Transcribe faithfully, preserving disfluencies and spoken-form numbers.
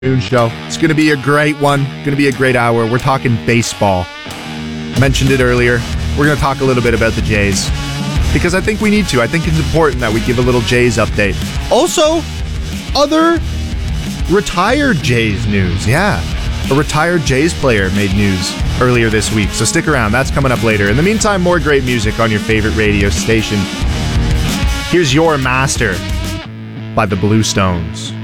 Show. It's going to be a great one. Going to be a great hour. We're talking baseball. Mentioned it earlier. We're going to talk a little bit about the Jays because I think we need to. I think it's important that we give a little Jays update. Also, other retired Jays news. Yeah, a retired Jays player made news earlier this week. So stick around. That's coming up later. In the meantime, more great music on your favorite radio station. Here's Your Master by the Blue Stones.